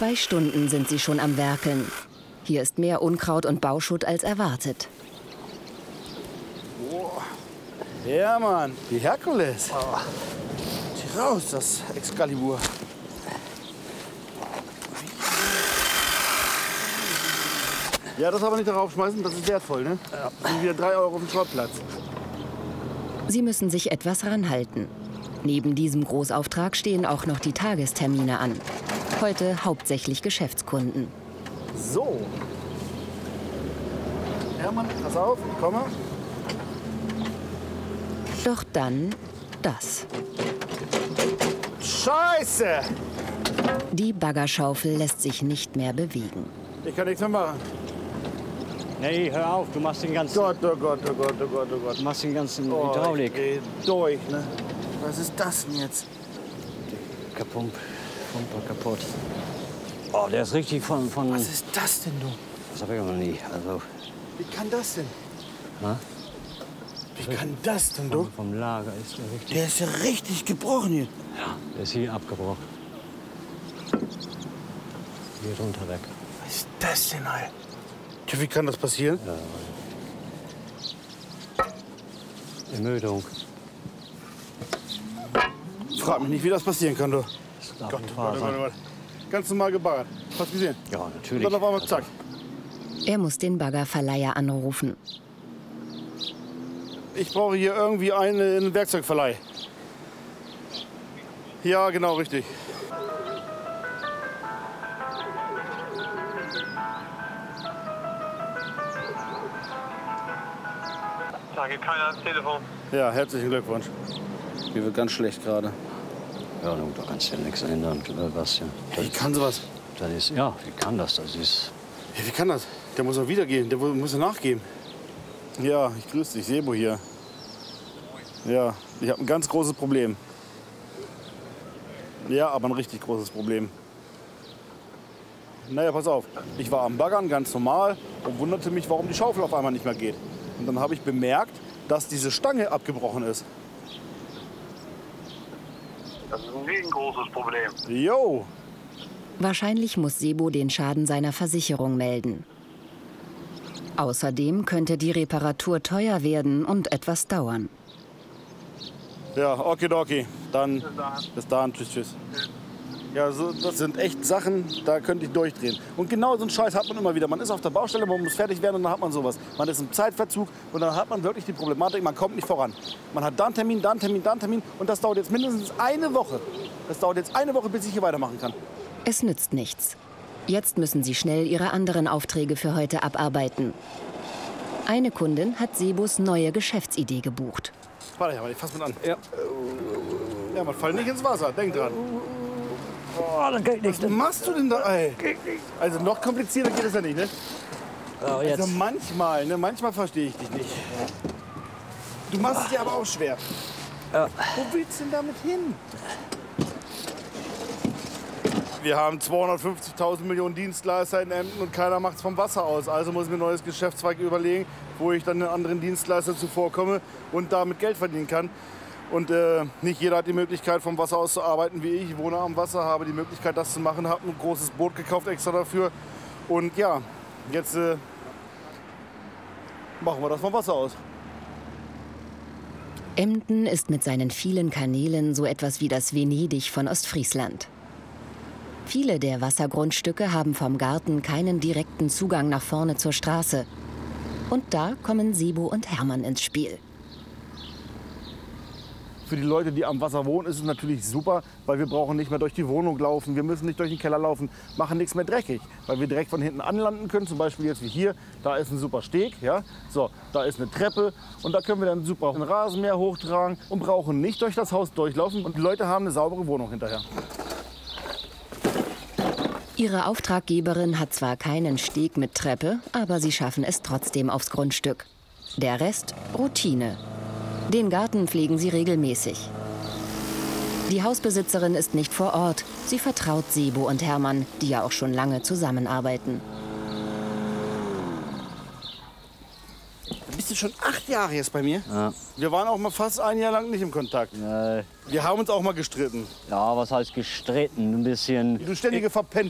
2 Stunden sind sie schon am Werkeln. Hier ist mehr Unkraut und Bauschutt als erwartet. Boah. Ja, Mann, die Herkules. Oh. Zieh raus, das Excalibur. Ja, das aber nicht darauf schmeißen, das ist wertvoll, ne? Ja. Sind wieder 3 Euro auf dem Schrottplatz. Sie müssen sich etwas ranhalten. Neben diesem Großauftrag stehen auch noch die Tagestermine an. Heute hauptsächlich Geschäftskunden. So. Hermann, pass auf, ich komme. Doch dann das. Scheiße! Die Baggerschaufel lässt sich nicht mehr bewegen. Ich kann nichts mehr machen. Nee, hör auf, du machst den ganzen... Gott, oh Gott, oh Gott, oh Gott, oh Gott. Du machst den ganzen Hydraulik. Ich dreh durch, ne? Was ist das denn jetzt? Pumper kaputt. Oh, der ist richtig von... Was ist das denn, du? Das habe ich noch nie. Also, Wie kann das denn? na? Wie kann das denn, du? Vom Lager ist der richtig... Der ist ja richtig gebrochen hier. Ja, der ist hier abgebrochen. Hier drunter weg. Was ist das denn, Alter? Ja, wie kann das passieren? Ja. Ermüdung. Frag mich nicht, wie das passieren kann, du. Das darf Gott, nicht Gott, wahr sein. Gott. Ganz normal gebaggert. Hast du gesehen? Ja, natürlich. Und dann auf einmal zack. Er muss den Baggerverleiher anrufen. Ich brauche hier irgendwie einen Werkzeugverleih. Ja, genau, richtig. Da geht keiner ans Telefon. Ja, herzlichen Glückwunsch. Mir wird ganz schlecht gerade. Ja, du, da kannst ja nichts ändern, Bastian. Wie kann sowas? Das ist, ja, wie kann das? Das ist... Ja, wie kann das? Der muss doch wieder gehen. Der muss ja nachgeben. Ja, ich grüße dich, Sebo hier. Ja, ich habe ein ganz großes Problem. Ja, aber ein richtig großes Problem. Naja, pass auf. Ich war am Baggern, ganz normal, und wunderte mich, warum die Schaufel auf einmal nicht mehr geht. Und dann habe ich bemerkt, dass diese Stange abgebrochen ist. Das ist ein riesengroßes Problem. Jo! Wahrscheinlich muss Sebo den Schaden seiner Versicherung melden. Außerdem könnte die Reparatur teuer werden und etwas dauern. Ja, okidoki. Dann bis dann. Tschüss, tschüss. Ja, so, das sind echt Sachen, da könnte ich durchdrehen. Und genau so einen Scheiß hat man immer wieder. Man ist auf der Baustelle, man muss fertig werden und dann hat man sowas. Man ist im Zeitverzug und dann hat man wirklich die Problematik, man kommt nicht voran. Man hat dann Termin, dann Termin, dann Termin und das dauert jetzt mindestens eine Woche. Das dauert jetzt eine Woche, bis ich hier weitermachen kann. Es nützt nichts. Jetzt müssen sie schnell ihre anderen Aufträge für heute abarbeiten. Eine Kundin hat Sebos neue Geschäftsidee gebucht. Warte, ich fass mit an. Ja. Ja, man fällt nicht ins Wasser, denk dran. Oh, das geht nicht. Was machst du denn da, ey? Also noch komplizierter geht es ja nicht, ne? Oh, jetzt. Also manchmal, ne? Manchmal verstehe ich dich nicht. Du machst es dir aber auch schwer. Ja. Wo willst du denn damit hin? Wir haben 250.000 Millionen Dienstleister in Emden und keiner macht es vom Wasser aus. Also muss ich mir ein neues Geschäftszweig überlegen, wo ich dann den anderen Dienstleistern zuvorkomme und damit Geld verdienen kann. Und nicht jeder hat die Möglichkeit, vom Wasser aus zu arbeiten wie ich. Ich wohne am Wasser, habe die Möglichkeit, das zu machen, habe ein großes Boot gekauft extra dafür. Und ja, jetzt machen wir das vom Wasser aus. Emden ist mit seinen vielen Kanälen so etwas wie das Venedig von Ostfriesland. Viele der Wassergrundstücke haben vom Garten keinen direkten Zugang nach vorne zur Straße. Und da kommen Sebo und Hermann ins Spiel. Für die Leute, die am Wasser wohnen, ist es natürlich super, weil wir brauchen nicht mehr durch die Wohnung laufen, wir müssen nicht durch den Keller laufen, machen nichts mehr dreckig, weil wir direkt von hinten anlanden können, zum Beispiel jetzt wie hier, da ist ein super Steg, ja, so, da ist eine Treppe und da können wir dann super ein Rasenmäher hochtragen und brauchen nicht durch das Haus durchlaufen und die Leute haben eine saubere Wohnung hinterher. Ihre Auftraggeberin hat zwar keinen Steg mit Treppe, aber sie schaffen es trotzdem aufs Grundstück. Der Rest Routine. Den Garten pflegen sie regelmäßig. Die Hausbesitzerin ist nicht vor Ort. Sie vertraut Sebo und Hermann, die ja auch schon lange zusammenarbeiten. Bist du schon 8 Jahre jetzt bei mir? Ja. Wir waren auch mal fast ein Jahr lang nicht im Kontakt. Nee. Wir haben uns auch mal gestritten. Ja, was heißt gestritten? Ein bisschen... Du ständige Verpennt.